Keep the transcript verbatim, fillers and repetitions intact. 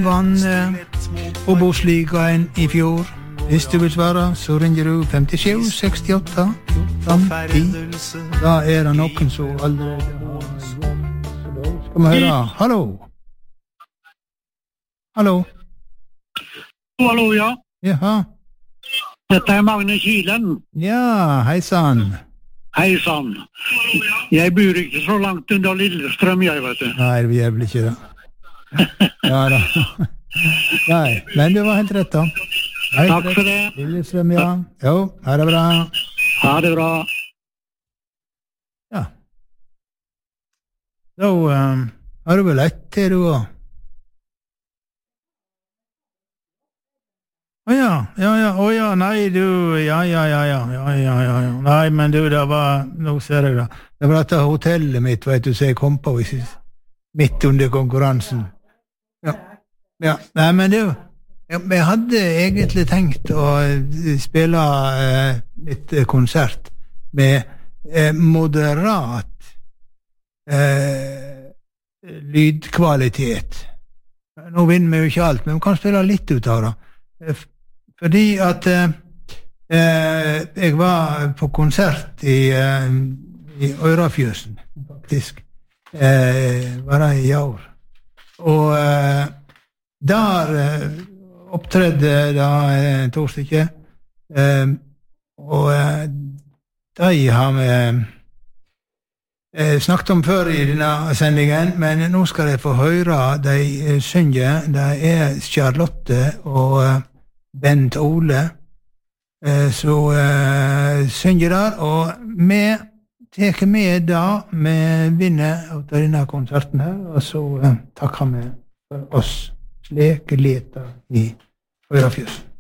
vant eh, Obos-ligaen i fjor. Hvis du vil svare, så ringer du femtisju sekstiåtte femti. Da er det noen som allerede har Skal vi høre? Hallo? Hallo? Hallo, ja. Jaha. Dette er Magne Kilen. Ja, hei sann. Hei sann. Jeg bor ikke så langt under Lillestrøm, jeg vet du. Nei, vi er vel ikke det. Ja da. Nei, men du var helt rett da. Hei, Takk for det. Lillestrøm, ja. Jo, ha det bra. Ha det bra. Ja. Da um, har du vel ett til, du også? Å ja, ja, ja, å ja, nei, du, ja, ja, ja, ja, ja, ja, ja, ja, nei, men du, det var, nå ser jeg da, det var dette hotellet mitt, vet du, så jeg kom på midt under konkurransen. Ja, ja, nei, men du, jeg hadde egentlig tenkt å spille eh, litt konsert med eh, moderat eh, lydkvalitet. Nå vinner vi jo ikke alt, men vi kan spille litt ut av det. Fordi at eh, jeg var på konsert i, eh, i Ørafjøsen, faktisk. Eh, var det i år. Og eh, der eh, opptredde da eh, to stykker. Eh, og eh, de har vi eh, snakket om før i denne sendingen, men nå skal jeg få høre de eh, synge. Det er Charlotte og eh, Bent Ole, eh, så eh, synger der, og vi teker med da, vi vinner av denne konserten her, og så eh, takker vi for oss slik leter i Ørafjøsen.